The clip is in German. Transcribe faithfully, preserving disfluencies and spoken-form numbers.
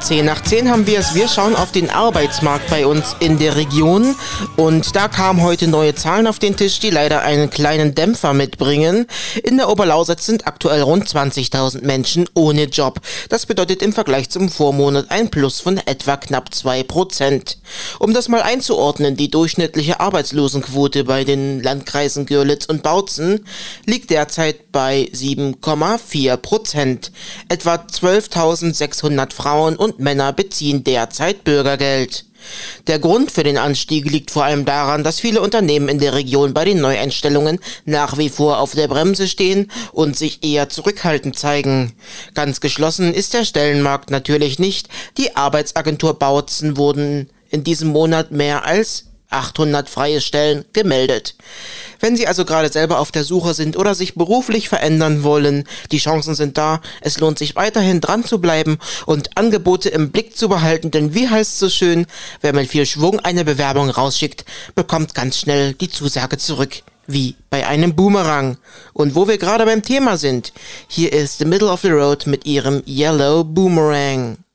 zehn nach zehn haben wir es. Wir schauen auf den Arbeitsmarkt bei uns in der Region und da kamen heute neue Zahlen auf den Tisch, die leider einen kleinen Dämpfer mitbringen. In der Oberlausitz sind aktuell rund zwanzigtausend Menschen ohne Job. Das bedeutet im Vergleich zum Vormonat ein Plus von etwa knapp zwei Prozent. Um das mal einzuordnen, die durchschnittliche Arbeitslosenquote bei den Landkreisen Görlitz und Bautzen liegt derzeit bei sieben Komma vier Prozent. Etwa zwölftausendsechshundert Frauen und Männer beziehen derzeit Bürgergeld. Der Grund für den Anstieg liegt vor allem daran, dass viele Unternehmen in der Region bei den Neueinstellungen nach wie vor auf der Bremse stehen und sich eher zurückhaltend zeigen. Ganz geschlossen ist der Stellenmarkt natürlich nicht. Die Arbeitsagentur Bautzen wurden in diesem Monat mehr als achthundert freie Stellen gemeldet. Wenn Sie also gerade selber auf der Suche sind oder sich beruflich verändern wollen, die Chancen sind da. Es lohnt sich weiterhin dran zu bleiben und Angebote im Blick zu behalten, denn wie heißt es so schön, wer mit viel Schwung eine Bewerbung rausschickt, bekommt ganz schnell die Zusage zurück. Wie bei einem Boomerang. Und wo wir gerade beim Thema sind, hier ist The Middle of the Road mit ihrem Yellow Boomerang.